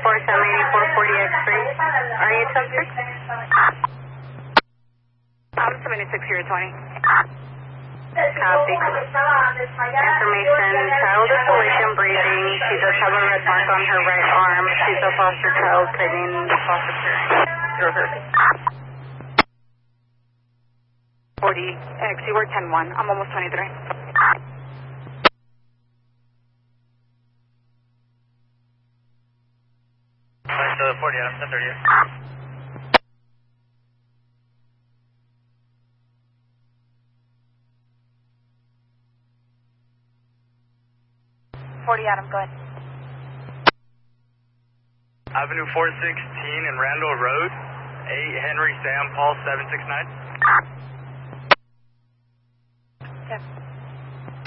478440X3. REH sub 6. I'm 76 here, 20. Copy. Information, child isolation breathing. She does have a red mark on her right arm. She's a foster child sitting in the foster care through her. 40X, you were 10-1. I'm almost 23. So 40, I'm 1030. 40 Adam, go ahead. Avenue 416 and Randall Road, 8 Henry Sam Paul 769.